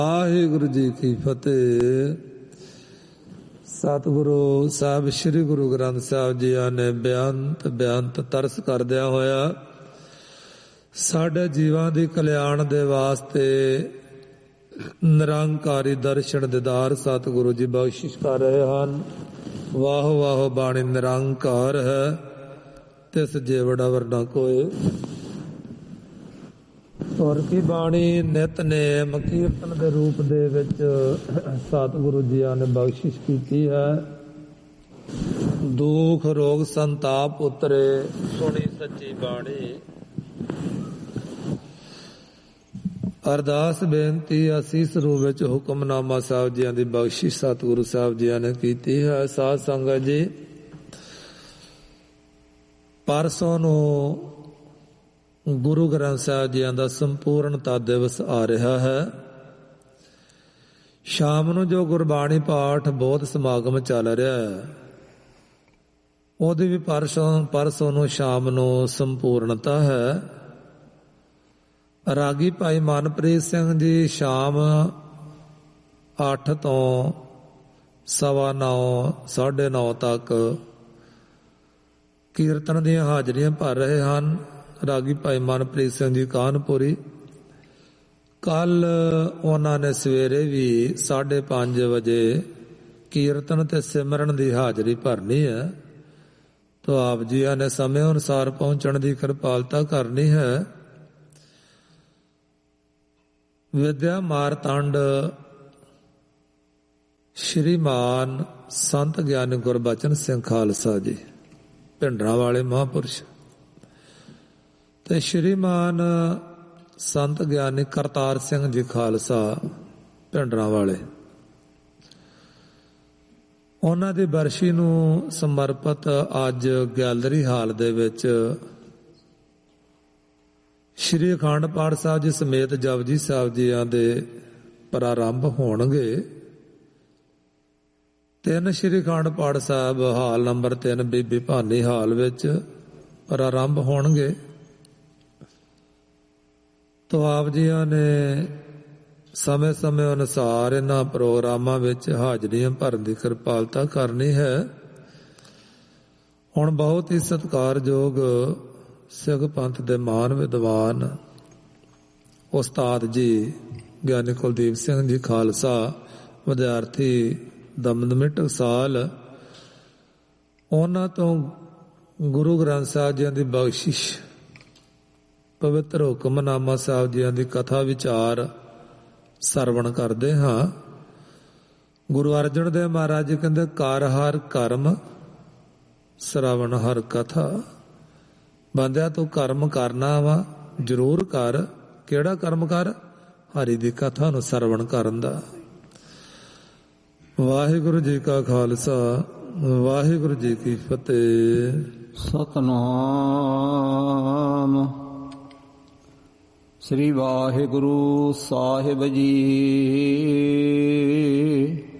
ਵਾਹਿਗੁਰੂ ਜੀ ਕੀ ਫਤਿਹ। ਸਤਿਗੁਰੂ ਸਾਹਿਬ ਸ੍ਰੀ ਗੁਰੂ ਗ੍ਰੰਥ ਸਾਹਿਬ ਜੀ ਨੇ ਬੇਅੰਤ ਤਰਸ ਕਰਦਿਆਂ ਹੋਇਆ ਸਾਡੇ ਜੀਵਾਂ ਦੀ ਕਲਿਆਣ ਦੇ ਵਾਸਤੇ ਨਿਰੰਕਾਰੀ ਦਰਸ਼ਨ ਦੀਦਾਰ ਸਤਿਗੁਰੂ ਜੀ ਬਖਸ਼ਿਸ਼ ਕਰ ਰਹੇ ਹਨ। ਵਾਹ ਵਾਹ ਬਾਣੀ ਨਿਰੰਕਾਰ ਹੈ, ਤਿਸ ਜੇਵੜਾ ਵਰਨਾ ਕੋਏ। ਔਰ ਕੀ ਬਾਣੀ ਨਿਤਨੇਮ ਕੀਰਤਨ ਦੇ ਰੂਪ ਦੇ ਵਿੱਚ ਸਤਿਗੁਰੂ ਜੀਆਂ ਨੇ ਬਖਸ਼ਿਸ਼ ਕੀਤੀ ਹੈ। ਦੁੱਖ ਰੋਗ ਸੰਤਾਪ ਉਤਰੇ, ਸੁਣੀ ਸੱਚੀ ਬਾਣੀ। ਅਰਦਾਸ ਬੇਨਤੀ ਅਸੀਸ ਰੂਪ ਵਿੱਚ ਹੁਕਮਨਾਮਾ ਸਾਹਿਬ ਜੀਆਂ ਦੀ ਬਖਸ਼ਿਸ਼ ਸਤਿਗੁਰੂ ਸਾਹਿਬ ਜੀਆਂ ਨੇ ਕੀਤੀ ਹੈ। ਸਾਧ ਸੰਗਤ ਜੀ, ਪਰਸੋਂ ਨੂੰ ਗੁਰੂ ਗ੍ਰੰਥ ਸਾਹਿਬ ਜੀਆਂ ਦਾ ਸੰਪੂਰਨਤਾ ਦਿਵਸ ਆ ਰਿਹਾ ਹੈ। ਸ਼ਾਮ ਨੂੰ ਜੋ ਗੁਰਬਾਣੀ ਪਾਠ ਬੋਧ ਸਮਾਗਮ ਚੱਲ ਰਿਹਾ ਹੈ, ਉਹਦੀ ਵੀ ਪਰਸੋਂ ਨੂੰ ਸ਼ਾਮ ਨੂੰ ਸੰਪੂਰਨਤਾ ਹੈ। ਰਾਗੀ ਭਾਈ ਮਨਪ੍ਰੀਤ ਸਿੰਘ ਜੀ ਸ਼ਾਮ 8 ਤੋਂ 9:15 9:30 ਤੱਕ ਕੀਰਤਨ ਦੀਆਂ ਹਾਜ਼ਰੀਆਂ ਭਰ ਰਹੇ ਹਨ। ਰਾਗੀ ਭਾਈ ਮਨਪ੍ਰੀਤ ਸਿੰਘ ਜੀ ਕਾਨਪੁਰੀ। ਕੱਲ ਉਹਨਾਂ ਨੇ ਸਵੇਰੇ ਵੀ 5:30 ਵਜੇ ਕੀਰਤਨ ਤੇ ਸਿਮਰਨ ਦੀ ਹਾਜ਼ਰੀ ਭਰਨੀ ਹੈ। ਤਾਂ ਆਪ ਜੀਆਂ ਨੇ ਸਮੇਂ ਅਨੁਸਾਰ ਪਹੁੰਚਣ ਦੀ ਕਿਰਪਾਲਤਾ ਕਰਨੀ ਹੈ। ਵਿਦਿਆ ਮਾਰਤੰਡ ਸ਼੍ਰੀਮਾਨ ਸੰਤ ਗਿਆਨੀ ਗੁਰਬਚਨ ਸਿੰਘ ਖਾਲਸਾ ਜੀ ਭਿੰਡਰਾਂ ਵਾਲੇ ਮਹਾਂਪੁਰਸ਼ ਤੇ ਸ਼੍ਰੀਮਾਨ ਸੰਤ ਗਿਆਨੀ ਕਰਤਾਰ ਸਿੰਘ ਜੀ ਖਾਲਸਾ ਭਿੰਡਰਾਂ ਵਾਲੇ, ਉਹਨਾਂ ਦੀ ਬਰਸ਼ੀ ਨੂੰ ਸਮਰਪਿਤ ਅੱਜ ਗੈਲਰੀ ਹਾਲ ਦੇ ਵਿੱਚ ਸ਼੍ਰੀ ਅਖੰਡ ਪਾਠ ਸਾਹਿਬ ਜੀ ਸਮੇਤ ਜਪਜੀ ਸਾਹਿਬ ਜੀਆਂ ਦੇ ਪ੍ਰਾਰੰਭ ਹੋਣਗੇ। 3 ਸ਼੍ਰੀ ਅਖੰਡ ਪਾਠ ਸਾਹਿਬ ਹਾਲ ਨੰਬਰ 3 ਬੀਬੀ ਭਾਨੀ ਹਾਲ ਵਿੱਚ ਪ੍ਰਾਰੰਭ ਹੋਣਗੇ। ਤੋ ਆਪ ਜੀਆਂ ਨੇ ਸਮੇਂ ਅਨੁਸਾਰ ਇਹਨਾਂ ਪ੍ਰੋਗਰਾਮਾਂ ਵਿੱਚ ਹਾਜ਼ਰੀਆਂ ਭਰਨ ਦੀ ਕਿਰਪਾਲਤਾ ਕਰਨੀ ਹੈ। ਹੁਣ ਬਹੁਤ ਹੀ ਸਤਿਕਾਰਯੋਗ ਸਿੱਖ ਪੰਥ ਦੇ ਮਹਾਨ ਵਿਦਵਾਨ ਉਸਤਾਦ ਜੀ ਗਿਆਨੀ ਕੁਲਦੀਪ ਸਿੰਘ ਜੀ ਖਾਲਸਾ, ਵਿਦਿਆਰਥੀ ਦਮਦਮੀ ਟਕਸਾਲ, ਉਹਨਾਂ ਤੋਂ ਗੁਰੂ ਗ੍ਰੰਥ ਸਾਹਿਬ ਜੀ ਦੀ ਬਖਸ਼ਿਸ਼ ਪਵਿੱਤਰ ਹੁਕਮਨਾਮਾ ਸਾਹਿਬ ਜੀਆਂ ਦੀ ਕਥਾ ਵਿਚਾਰ ਸਰਵਣ ਕਰਦੇ ਹਾਂ। ਗੁਰੂ ਅਰਜਨ ਦੇਵ ਮਹਾਰਾਜ ਜੀ ਕਹਿੰਦੇ, ਕਰ ਹਰ ਕਰਮ ਸਰਵਣ ਹਰ ਕਥਾ। ਬੰਦਿਆ ਤੂੰ ਕਰਮ ਕਰਨਾ ਵਾ, ਜ਼ਰੂਰ ਕਰ। ਕਿਹੜਾ ਕਰਮ ਕਰ? ਹਰੀ ਦੀ ਕਥਾ ਨੂੰ ਸਰਵਣ ਕਰਨ ਦਾ। ਵਾਹਿਗੁਰੂ ਜੀ ਕਾ ਖਾਲਸਾ, ਵਾਹਿਗੁਰੂ ਜੀ ਕੀ ਫਤਿਹ। ਸਤਿਨਾਮ ਸ੍ਰੀ ਵਾਹਿਗੁਰੂ ਸਾਹਿਬ ਜੀ।